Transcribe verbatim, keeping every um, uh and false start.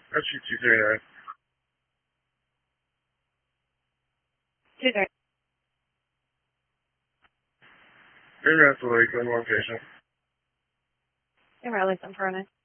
Rescue two three nine. two three. You're at the Lakeland location. You're at Lakeland for a minute.